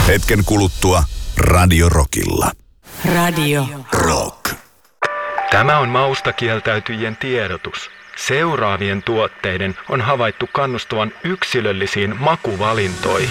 Hetken kuluttua Radio Rockilla. Radio Rock. Tämä on maustakieltäytyjien tiedotus. Seuraavien tuotteiden on havaittu kannustavan yksilöllisiin makuvalintoihin.